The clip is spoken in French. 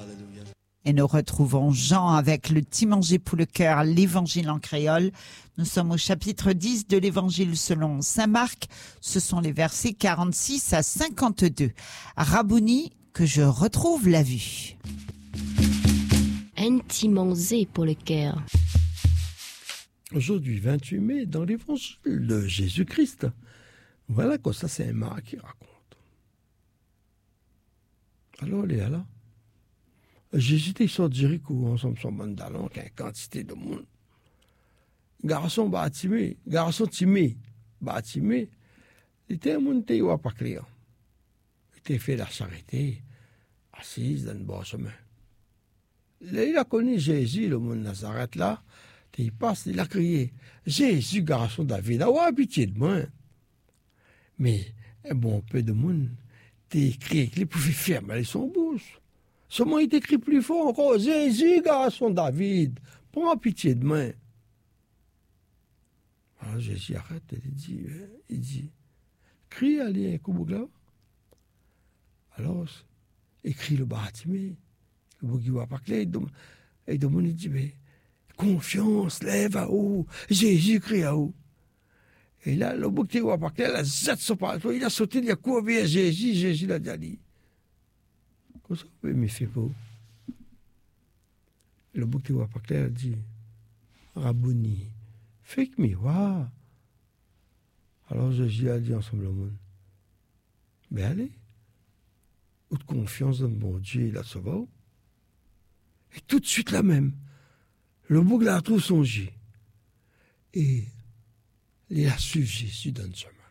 Et nous retrouvons Jean avec le petit manger pour le cœur, l'évangile en créole. Nous sommes au chapitre 10 de l'évangile selon saint Marc. Ce sont les versets 46 à 52. Rabouni, que je retrouve la vue. Un petit manger pour le cœur. Aujourd'hui, 28 mai, dans l'évangile de Jésus-Christ, voilà que ça, c'est un Marc qui raconte. Alors, Léa, là, Jésus était sur Jéricho, ensemble son mandalon, qui a une quantité de monde. Garçon bâtimé, garçon timé, bâtimé, il était un monde qui n'était pas clair. Il était fait la charité, assise dans le bas chemin. Là, il a connu Jésus, le monde Nazareth, là. Il passe, il a crié, Jésus, garçon David, avoir pitié de moi. Mais un bon peu de monde, il crié qu'il pouvait fermer son bouche. Seulement, il écrit plus fort encore, Jésus, garçon David, prends pitié de moi. Alors Jésus arrête, il dit, crie, allez, un coup de alors, il crie le bâtiment, le bougi va pas clair, et le monde dit, mais, confiance, lève à haut, Jésus crie à haut. Et là, le bouc qui va pas clair, il a zette son partout, il a sauté, il a couru à Jésus, Jésus l'a dit. Comme ça, oui, mais fait pas. Le bouc qui va pas clair dit, Rabouni, fais que miroir. Alors Jésus a dit ensemble au monde, mais allez, ou de confiance dans le bon Dieu, il a sauvé. Et tout de suite la même, le bouc l'a trouvé songé. Et il a suivi Jésus dans le chemin.